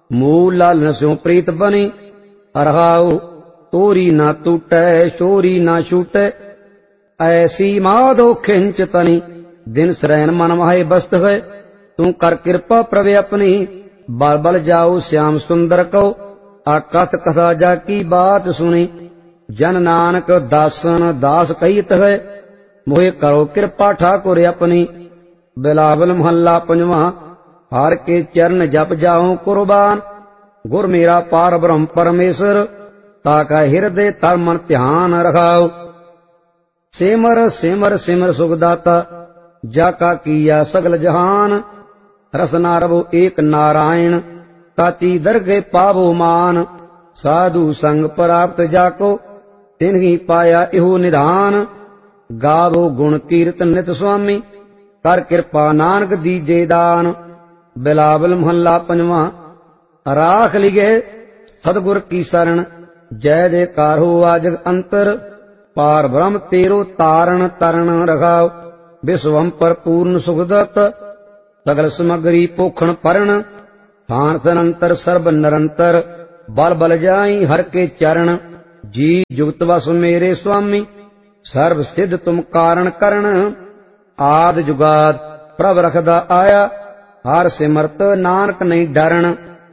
मूल लाल स्यों प्रीत बनी। रहाओ तोरी ना टूटै शोरी ना छूटै, ऐसी माधो खिंच तनी। दिन सरैन मन माहे बस्त है, तू कर कृपा प्रभु अपनी। बल बल जाओ श्याम सुंदर को, आकथ कथा जाकी बात सुनी। जन नानक दासन दास कहित है, मोहे करो कृपा ठाकुर अपनी। बिलावल महला पंजवा। हार के चरण जप जाऊं कुर्बान, गुर मेरा पार ब्रह्म परमेश्वर, ताका हृदय तर मन ध्यान रखाओ। सिमर सिमर सिमर सुखदाता, जाका किया सगल जहान। रसना रवो एक नारायण, ताची दरगे पावो मान। साधु संग प्राप्त जाको, तिन्ही पाया इहो निधान। गावो गुण कीर्तन नित स्वामी, कर कृपा नानक दीजे दान। बिलावल महला पंजवा। राख लिगे सतगुर की शरण, जय जयकार हो आजग अंतर। पार ब्रह्म तेरो तारण तरण रखाओ, विश्वम पर पूर्ण सुखदत्त। सगल समग्री पोखण परण, थान सनंतर सर्व निरंतर। बल बल जाई हर के चरण, जी जुगत वस मेरे स्वामी। सर्व सिद्ध तुम कारण करण, आद जुगाद प्रभ रखदा आया। हर सिमरत नानक नहीं डरण।